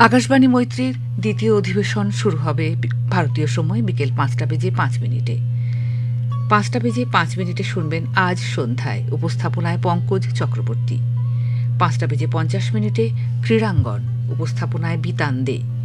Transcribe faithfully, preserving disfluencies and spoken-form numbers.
আকাশবাণী মৈত্রীর দ্বিতীয় অধিবেশন শুরু হবে ভারতীয় সময় বিকেল পাঁচটা বেজে পাঁচ মিনিটে। পাঁচটা বেজে পাঁচ মিনিটে শুনবেন আজ সন্ধ্যায়, উপস্থাপনায় পঙ্কজ চক্রবর্তী। পাঁচটা বেজে পঞ্চাশ মিনিটে ক্রীড়াঙ্গন, উপস্থাপনায় বিতান দে।